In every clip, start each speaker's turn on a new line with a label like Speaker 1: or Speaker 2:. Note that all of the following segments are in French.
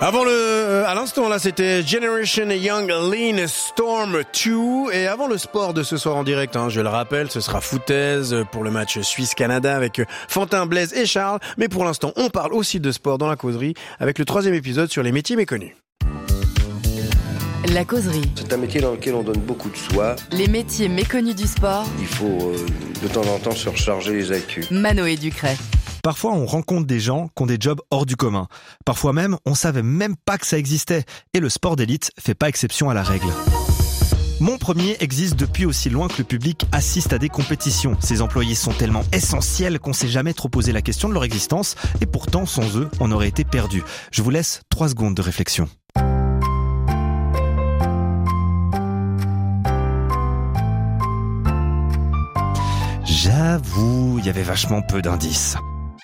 Speaker 1: À l'instant, là, c'était Generation Young Lean Storm 2. Et avant le sport de ce soir en direct, je le rappelle, ce sera foutaise pour le match Suisse-Canada avec Fantin, Blaise et Charles. Mais pour l'instant, on parle aussi de sport dans la causerie avec le 3e épisode sur les métiers méconnus.
Speaker 2: La causerie.
Speaker 3: C'est un métier dans lequel on donne beaucoup de soi.
Speaker 2: Les métiers méconnus du sport.
Speaker 3: Il faut de temps en temps se recharger les accus.
Speaker 2: Manoé Ducret.
Speaker 4: Parfois, on rencontre des gens qui ont des jobs hors du commun. Parfois même, on savait même pas que ça existait. Et le sport d'élite fait pas exception à la règle. Mon premier existe depuis aussi loin que le public assiste à des compétitions. Ces employés sont tellement essentiels qu'on s'est jamais trop posé la question de leur existence. Et pourtant, sans eux, on aurait été perdu. Je vous laisse 3 secondes de réflexion. J'avoue, il y avait vachement peu d'indices.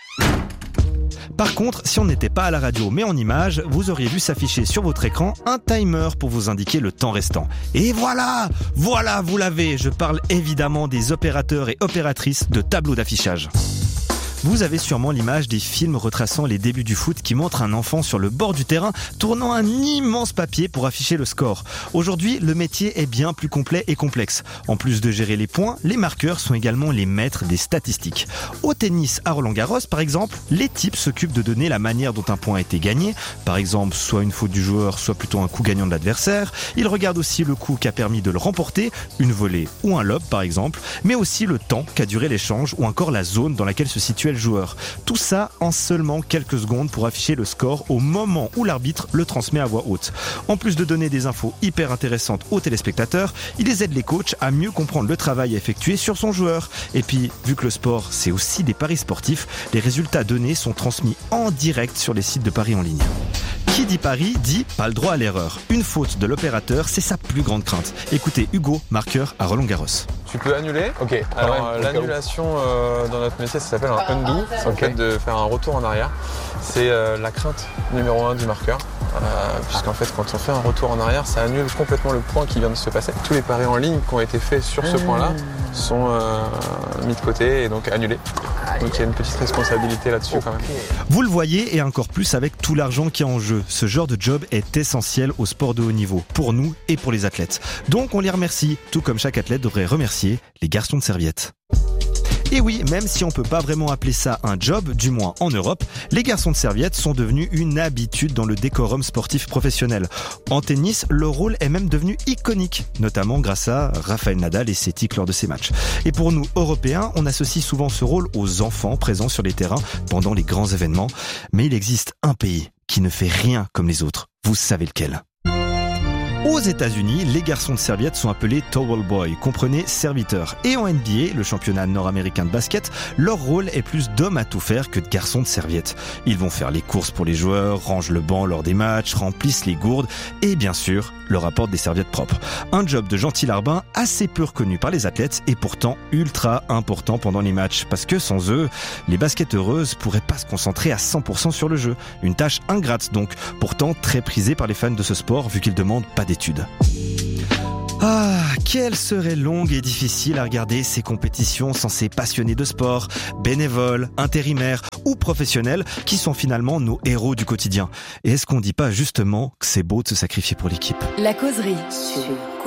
Speaker 4: Par contre, si on n'était pas à la radio mais en image, vous auriez vu s'afficher sur votre écran un timer pour vous indiquer le temps restant. Et voilà, vous l'avez. Je parle évidemment des opérateurs et opératrices de tableaux d'affichage. Vous avez sûrement l'image des films retraçant les débuts du foot qui montrent un enfant sur le bord du terrain tournant un immense papier pour afficher le score. Aujourd'hui, le métier est bien plus complet et complexe. En plus de gérer les points, les marqueurs sont également les maîtres des statistiques. Au tennis à Roland-Garros, par exemple, les types s'occupent de donner la manière dont un point a été gagné. Par exemple, soit une faute du joueur, soit plutôt un coup gagnant de l'adversaire. Ils regardent aussi le coup qui a permis de le remporter, une volée ou un lob par exemple, mais aussi le temps qu'a duré l'échange ou encore la zone dans laquelle se situait le joueur. Tout ça en seulement quelques secondes pour afficher le score au moment où l'arbitre le transmet à voix haute. En plus de donner des infos hyper intéressantes aux téléspectateurs, ils aident les coachs à mieux comprendre le travail à effectuer sur son joueur. Et puis, vu que le sport, c'est aussi des paris sportifs, les résultats donnés sont transmis en direct sur les sites de paris en ligne. Qui dit Paris dit pas le droit à l'erreur. Une faute de l'opérateur, c'est sa plus grande crainte. Écoutez Hugo, marqueur à Roland-Garros.
Speaker 5: Tu peux annuler. Ok. Alors l'annulation dans notre métier, ça s'appelle un undo. C'est le fait de faire un retour en arrière. C'est la crainte numéro 1 du marqueur. Puisqu'en fait, quand on fait un retour en arrière, ça annule complètement le point qui vient de se passer. Tous les paris en ligne qui ont été faits sur ce point-là sont mis de côté et donc annulés. Donc il y a une petite responsabilité là-dessus quand même.
Speaker 4: Vous le voyez, et encore plus avec tout l'argent qui est en jeu. Ce genre de job est essentiel au sport de haut niveau, pour nous et pour les athlètes. Donc on les remercie, tout comme chaque athlète devrait remercier les garçons de serviette. Et oui, même si on peut pas vraiment appeler ça un job, du moins en Europe, les garçons de serviette sont devenus une habitude dans le décorum sportif professionnel. En tennis, le rôle est même devenu iconique, notamment grâce à Rafael Nadal et ses tics lors de ses matchs. Et pour nous, Européens, on associe souvent ce rôle aux enfants présents sur les terrains pendant les grands événements. Mais il existe un pays qui ne fait rien comme les autres. Vous savez lequel ? Aux États-Unis, les garçons de serviette sont appelés towel boy, comprenez serviteurs. Et en NBA, le championnat nord-américain de basket, leur rôle est plus d'hommes à tout faire que de garçons de serviette. Ils vont faire les courses pour les joueurs, rangent le banc lors des matchs, remplissent les gourdes et bien sûr, leur apportent des serviettes propres. Un job de gentil larbin assez peu reconnu par les athlètes et pourtant ultra important pendant les matchs. Parce que sans eux, les basketteuses pourraient pas se concentrer à 100% sur le jeu. Une tâche ingrate donc, pourtant très prisée par les fans de ce sport vu qu'ils demandent pas d'études. Ah, quelle serait longue et difficile à regarder ces compétitions sans ces passionnés de sport, bénévoles, intérimaires ou professionnels qui sont finalement nos héros du quotidien. Et est-ce qu'on dit pas justement que c'est beau de se sacrifier pour l'équipe ?
Speaker 2: La causerie sur